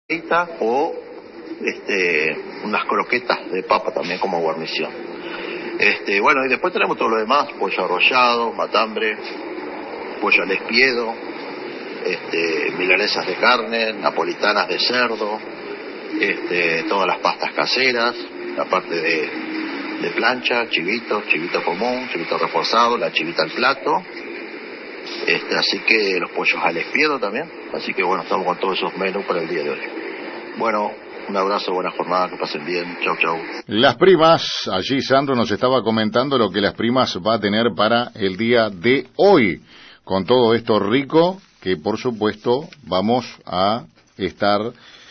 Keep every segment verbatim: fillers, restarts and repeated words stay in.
o este, unas croquetas de papa también como guarnición. Este, bueno, y después tenemos todo lo demás: pollo arrollado, matambre, pollo al espiedo, este, milanesas de carne, napolitanas de cerdo, este, todas las pastas caseras, la parte de, de plancha, chivito, chivito común, chivito reforzado, la chivita al plato, este, así que los pollos al espiedo también. Así que bueno, estamos con todos esos menús para el día de hoy. Bueno, un abrazo, buena jornada, que pasen bien, chau chau. Las primas, allí Sandro nos estaba comentando lo que las primas va a tener para el día de hoy, con todo esto rico que por supuesto vamos a estar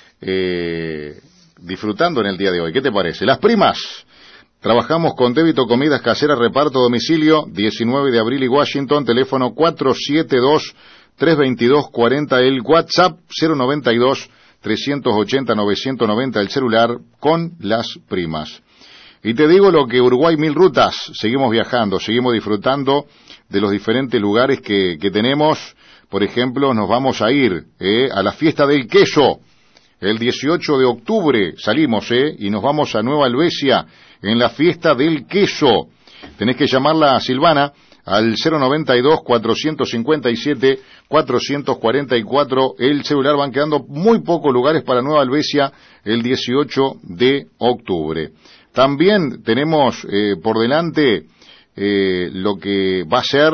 eh, disfrutando en el día de hoy. ¿Qué te parece? Las primas, trabajamos con débito, comidas caseras, reparto, domicilio, diecinueve de abril y Washington, teléfono cuatro siete dos, tres dos dos, cuatro cero, el WhatsApp cero noventa y dos, trescientos ochenta, novecientos noventa, el celular, con las primas. Y te digo lo que Uruguay Mil Rutas, seguimos viajando, seguimos disfrutando de los diferentes lugares que, que tenemos. Por ejemplo, nos vamos a ir eh, a la fiesta del queso, el dieciocho de octubre salimos, eh, y nos vamos a Nueva Helvecia en la fiesta del queso. Tenés que llamarla a Silvana al cero noventa y dos, cuatrocientos cincuenta y siete, cuatrocientos cuarenta y cuatro, el celular. Van quedando muy pocos lugares para Nueva Helvecia el dieciocho de octubre. También tenemos eh, por delante eh, lo que va a ser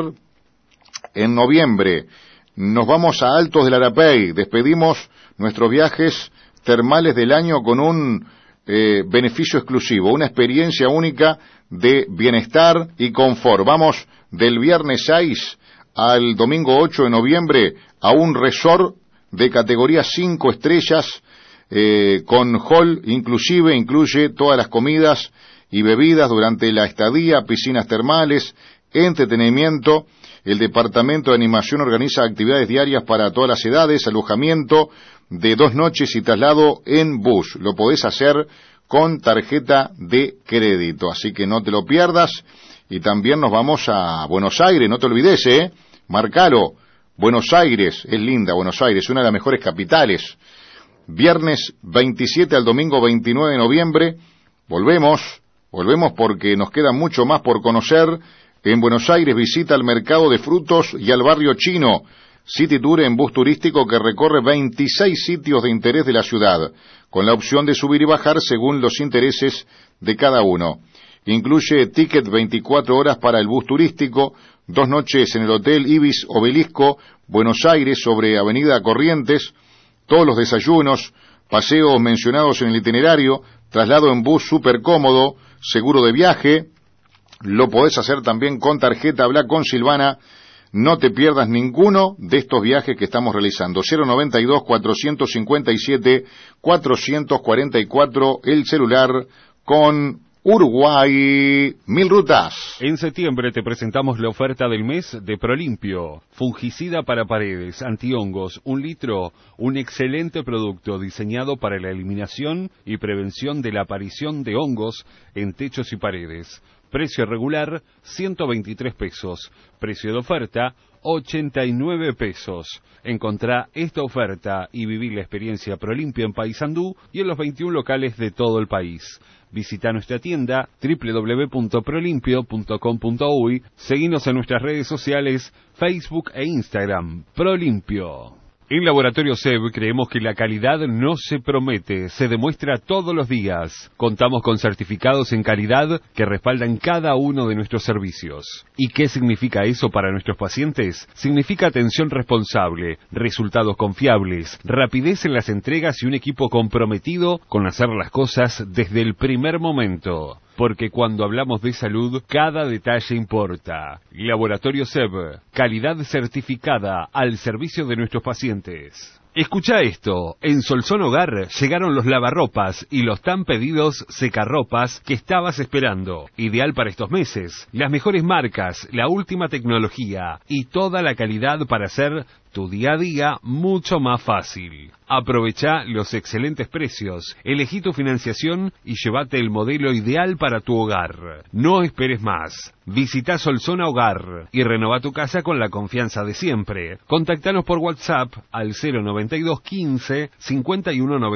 en noviembre. Nos vamos a Altos del Arapey, despedimos nuestros viajes termales del año con un eh, beneficio exclusivo, una experiencia única de bienestar y confort. Vamos del viernes seis al domingo ocho de noviembre a un resort de categoría cinco estrellas, eh, con hall inclusive, incluye todas las comidas y bebidas durante la estadía, piscinas termales, entretenimiento. El departamento de animación organiza actividades diarias para todas las edades, alojamiento de dos noches y traslado en bus. Lo podés hacer con tarjeta de crédito, así que no te lo pierdas. Y también nos vamos a Buenos Aires, no te olvides, ¿eh? Marcalo, Buenos Aires, es linda Buenos Aires, una de las mejores capitales. Viernes veintisiete al domingo veintinueve de noviembre, volvemos, volvemos porque nos queda mucho más por conocer. En Buenos Aires visita al mercado de frutos y al barrio chino. City Tour en bus turístico que recorre veintiséis sitios de interés de la ciudad, con la opción de subir y bajar según los intereses de cada uno. Incluye ticket veinticuatro horas para el bus turístico, dos noches en el Hotel Ibis Obelisco, Buenos Aires, sobre Avenida Corrientes, todos los desayunos, paseos mencionados en el itinerario, traslado en bus súper cómodo, seguro de viaje. Lo podés hacer también con tarjeta. Habla con Silvana, no te pierdas ninguno de estos viajes que estamos realizando. Cero noventa y dos, cuatrocientos cincuenta y siete, cuatrocientos cuarenta y cuatro, el celular, con Uruguay Mil Rutas. En septiembre te presentamos la oferta del mes de Prolimpio. Fungicida para paredes, antihongos, un litro, un excelente producto diseñado para la eliminación y prevención de la aparición de hongos en techos y paredes. Precio regular, ciento veintitrés pesos. Precio de oferta, ochenta y nueve pesos. Encontrá esta oferta y viví la experiencia Prolimpio en Paysandú y en los veintiún locales de todo el país. Visita nuestra tienda doble u doble u doble u punto prolimpio punto com punto uy. Seguinos en nuestras redes sociales, Facebook e Instagram. Prolimpio. En Laboratorio S E B creemos que la calidad no se promete, se demuestra todos los días. Contamos con certificados en calidad que respaldan cada uno de nuestros servicios. ¿Y qué significa eso para nuestros pacientes? Significa atención responsable, resultados confiables, rapidez en las entregas y un equipo comprometido con hacer las cosas desde el primer momento. Porque cuando hablamos de salud, cada detalle importa. Laboratorio S E B, calidad certificada al servicio de nuestros pacientes. Escucha esto, en Solsón Hogar llegaron los lavarropas y los tan pedidos secarropas que estabas esperando. Ideal para estos meses, las mejores marcas, la última tecnología y toda la calidad para hacer tu día a día mucho más fácil. Aprovecha los excelentes precios, elegí tu financiación y llévate el modelo ideal para tu hogar. No esperes más. Visita Solsona Hogar y renova tu casa con la confianza de siempre. Contactanos por WhatsApp al cero noventa y dos, quince, cincuenta y uno noventa.